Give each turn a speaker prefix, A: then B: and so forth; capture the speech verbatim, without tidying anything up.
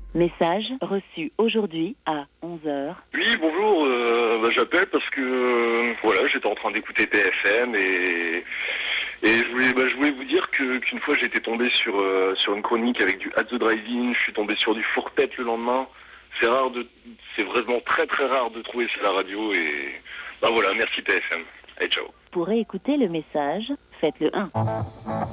A: Message reçu aujourd'hui à onze heures.
B: Oui, bonjour, euh, bah, j'appelle parce que euh, voilà, j'étais en train d'écouter P F M et, et je, voulais, bah, je voulais vous dire que, qu'une fois j'étais tombé sur, euh, sur une chronique avec du At the Drive-In, je suis tombé sur du fourpette le lendemain. C'est rare de, c'est vraiment très très rare de trouver ça à la radio et bah voilà, merci P F M. Allez, ciao.
A: Pour écouter le message, faites le un.